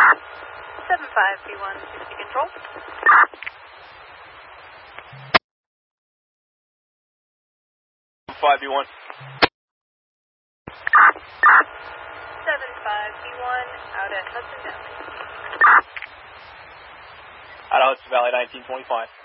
75B1, 60 control. 5B1. 75B1, out at Hudson Valley. Out of Hudson Valley, 1925.